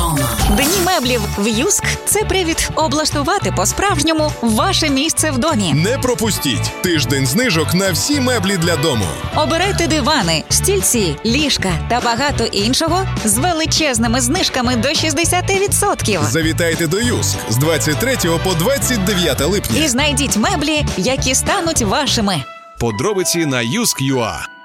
вдома. Дні меблів в Юск – це привід облаштувати по-справжньому ваше місце в домі. Не пропустіть тиждень знижок на всі меблі для дому. Обирайте дивани, стільці, ліжка та багато іншого з величезними знижками до 60%. Завітайте до Юск з 23 по 29 липня. І знайдіть меблі, які стануть вашими. Подробиці на yusk.ua.